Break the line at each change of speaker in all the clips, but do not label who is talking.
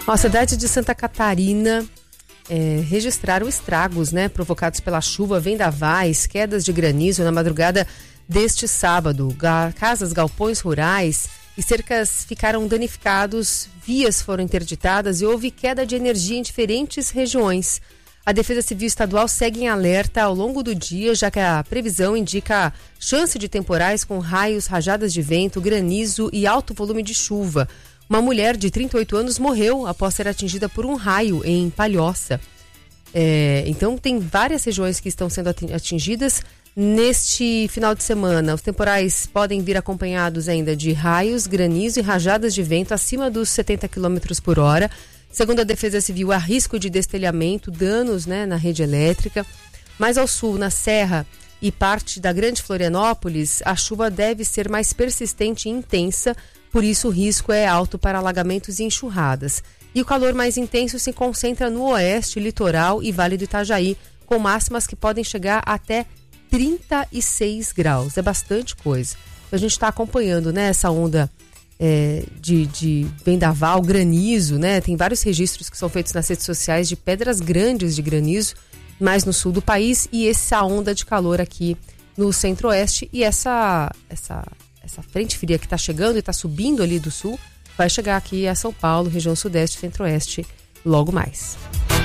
A cidade de Santa Catarina registraram estragos, provocados pela chuva, vendavais, quedas de granizo na madrugada deste sábado. Casas, galpões rurais e cercas ficaram danificados, vias foram interditadas e houve queda de energia em diferentes regiões. A Defesa Civil Estadual segue em alerta ao longo do dia, já que a previsão indica chance de temporais com raios, rajadas de vento, granizo e alto volume de chuva. Uma mulher de 38 anos morreu após ser atingida por um raio em Palhoça. Então, tem várias regiões que estão sendo atingidas. Neste final de semana, os temporais podem vir acompanhados ainda de raios, granizo e rajadas de vento acima dos 70 km por hora. Segundo a Defesa Civil, há risco de destelhamento, danos na rede elétrica. Mais ao sul, na Serra e parte da Grande Florianópolis, a chuva deve ser mais persistente e intensa, por isso o risco é alto para alagamentos e enxurradas. E o calor mais intenso se concentra no oeste, litoral e Vale do Itajaí, com máximas que podem chegar até 36 graus. É bastante coisa. A gente está acompanhando essa onda de vendaval, granizo, Tem vários registros que são feitos nas redes sociais de pedras grandes de granizo, mais no sul do país, e essa onda de calor aqui no centro-oeste. E essa frente fria que está chegando e está subindo ali do sul, vai chegar aqui a São Paulo, região sudeste, centro-oeste, logo mais.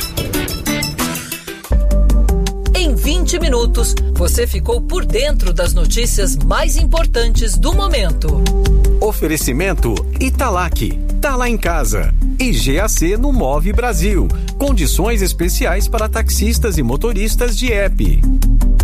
Em 20 minutos, você ficou por dentro das notícias mais importantes do momento.
Oferecimento Italac, tá lá em casa. E GAC no Move Brasil. Condições especiais para taxistas e motoristas de app.